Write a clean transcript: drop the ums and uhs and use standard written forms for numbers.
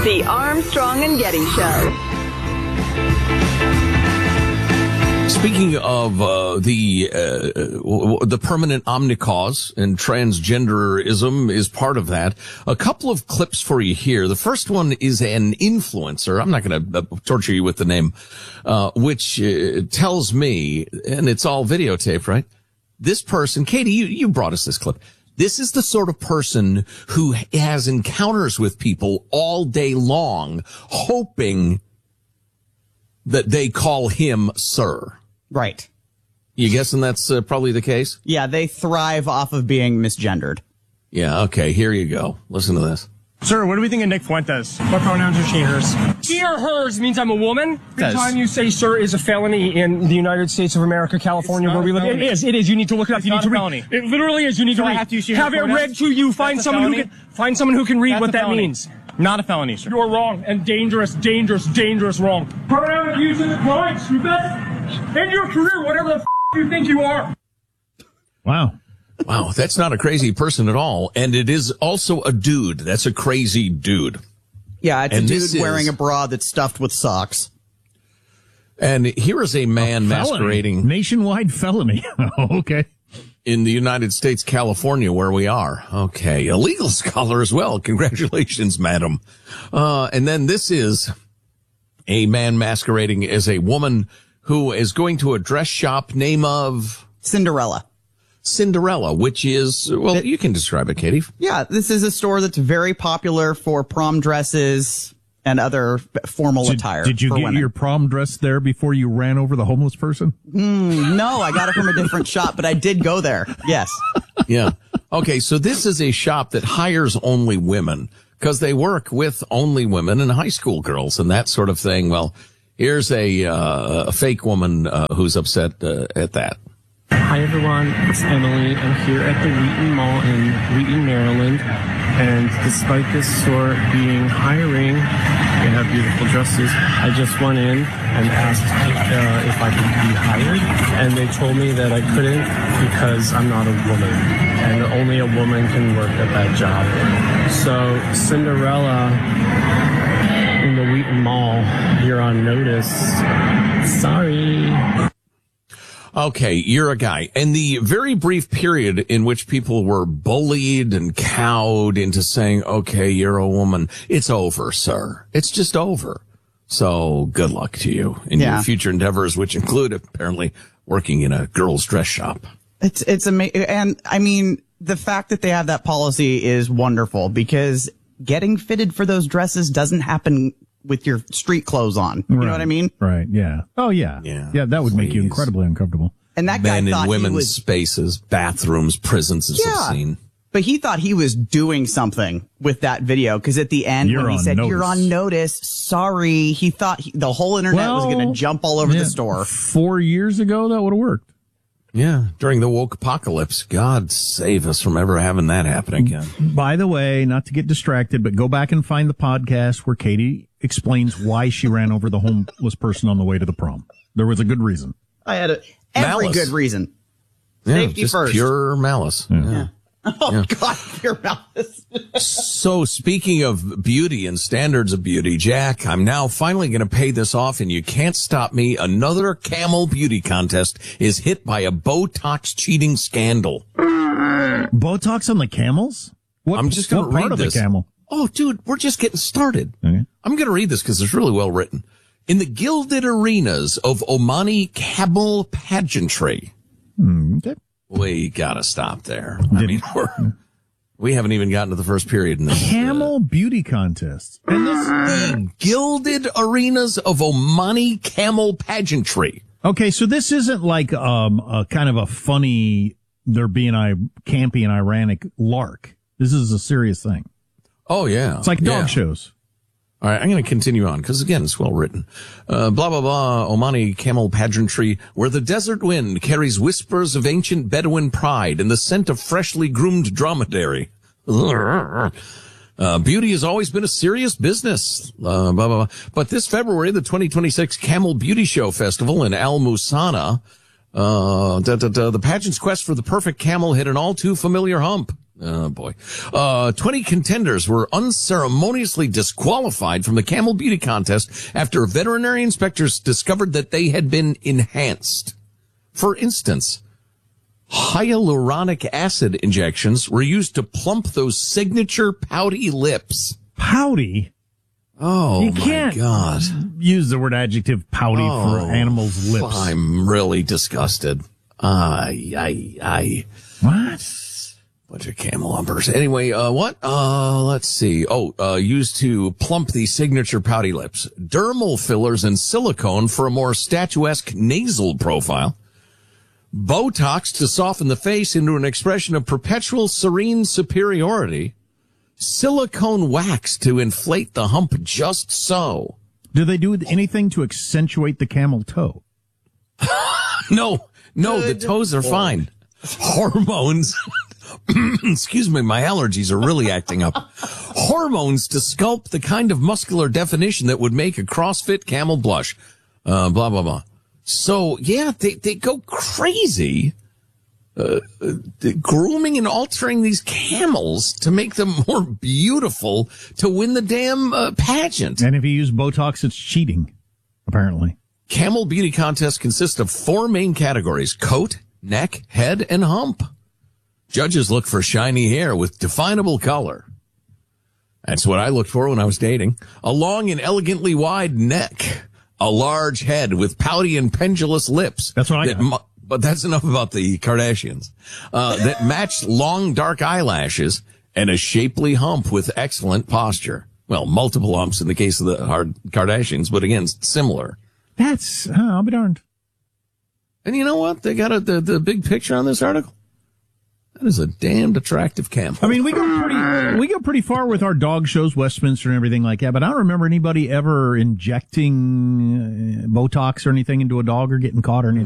The Armstrong and Getty Show. Speaking of the permanent omnicause, and transgenderism is part of that, a couple of clips for you here. The first one is an influencer. I'm not going to torture you with the name, which tells me, and it's all videotaped, right? This person, Katie, you brought us this clip. This is the sort of person who has encounters with people all day long, hoping that they call him sir. Right. You guessing that's probably the case? Yeah, they thrive off of being misgendered. Yeah, okay, here you go. Listen to this. Sir, what do we think of Nick Fuentes? What pronouns are she, hers? He or hers means I'm a woman. Every time you say sir is a felony in the United States of America, California, where we live. It is. You need to look it up. You need to read. It literally is. You need to read. Have it read to you. Find someone who can read what that means. Not a felony, sir. You're wrong and dangerous wrong. Pronoun abuse is a crime, stupid. In your career, whatever the you think you are. Wow. Wow, that's not a crazy person at all. And it is also a dude. That's a crazy dude. Yeah, it's a dude wearing a bra that's stuffed with socks. And here is a man masquerading. Nationwide felony. Okay. In the United States, California, where we are. Okay. A legal scholar as well. Congratulations, madam. And then this is a man masquerading as a woman who is going to a dress shop name of Cinderella, which is, well, you can describe it, Katie. Yeah, this is a store that's very popular for prom dresses and other formal attire. Did you get your prom dress there before you ran over the homeless person? No, I got it from a different shop, but I did go there. Yes. Yeah. Okay, so this is a shop that hires only women because they work with only women and high school girls and that sort of thing. Well, here's a fake woman who's upset at that. Hi everyone, it's Emily. I'm here at the Wheaton Mall in Wheaton, Maryland, and despite this store being hiring, they have beautiful dresses. I just went in and asked if I could be hired, and they told me that I couldn't because I'm not a woman, and only a woman can work at that job. So Cinderella in the Wheaton Mall, you're on notice. Sorry. Okay, you're a guy. And the very brief period in which people were bullied and cowed into saying, okay, you're a woman, it's over, sir. It's just over. So good luck to you in your future endeavors, which include apparently working in a girl's dress shop. It's amazing. And I mean, the fact that they have that policy is wonderful because getting fitted for those dresses doesn't happen with your street clothes on. You know what I mean? Right. Yeah. Oh, yeah. Yeah, that would make you incredibly uncomfortable. And that guy Men thought in women's spaces, bathrooms, prisons, as I've seen. But he thought he was doing something with that video because at the end, when he said, you're on notice, sorry, he thought the whole internet was going to jump all over the store. 4 years ago, that would have worked. Yeah, during the woke apocalypse. God save us from ever having that happen again. By the way, not to get distracted, but go back and find the podcast where Katie explains why she ran over the homeless person on the way to the prom. There was a good reason. I had every good reason. Safety just first. Pure malice. Yeah. Oh, God, pure malice. So speaking of beauty and standards of beauty, Jack, I'm now finally going to pay this off, and you can't stop me. Another camel beauty contest is hit by a Botox cheating scandal. Botox on the camels? I'm just going to read part of this. the camel? Oh, dude, we're just getting started. Okay. I'm going to read this because it's really well written. In the gilded arenas of Omani camel pageantry. Okay. We got to stop there. I mean, we haven't even gotten to the first period in this. Camel beauty contests. And this the gilded arenas of Omani camel pageantry. Okay, so this isn't like a kind of a funny, they're being campy and ironic lark. This is a serious thing. Oh, yeah. It's like dog shows. All right, I'm going to continue on because, again, it's well written. Blah, blah, blah, Omani camel pageantry, where the desert wind carries whispers of ancient Bedouin pride and the scent of freshly groomed dromedary. Beauty has always been a serious business. Blah, blah, blah. But this February, the 2026 Camel Beauty Show Festival in Al Musana, the pageant's quest for the perfect camel hit an all too familiar hump. Oh, boy. 20 contenders were unceremoniously disqualified from the Camel Beauty Contest after veterinary inspectors discovered that they had been enhanced. For instance, hyaluronic acid injections were used to plump those signature pouty lips. Pouty? Oh, you my can't God. Use the word adjective pouty for animals' lips. I'm really disgusted. What? Bunch of camel lumpers. Anyway, what? Let's see. Used to plump the signature pouty lips. Dermal fillers and silicone for a more statuesque nasal profile. Botox to soften the face into an expression of perpetual serene superiority. Silicone wax to inflate the hump just so. Do they do anything to accentuate the camel toe? No, the toes are fine. Hormones. Excuse me, my allergies are really acting up. Hormones to sculpt the kind of muscular definition that would make a CrossFit camel blush. Blah, blah, blah. So, yeah, they go crazy. Grooming and altering these camels to make them more beautiful to win the damn pageant. And if you use Botox, it's cheating, apparently. Camel Beauty Contest consists of 4 main categories: coat, neck, head, and hump. Judges look for shiny hair with definable color. That's what I looked for when I was dating. A long and elegantly wide neck. A large head with pouty and pendulous lips. That's what I got. But that's enough about the Kardashians. That matched long dark eyelashes and a shapely hump with excellent posture. Well, multiple humps in the case of the Kardashians, but again, similar. I'll be darned. And you know what? They got the big picture on this article. That is a damned attractive camel. I mean, we go pretty far with our dog shows, Westminster and everything like that, but I don't remember anybody ever injecting Botox or anything into a dog or getting caught or anything.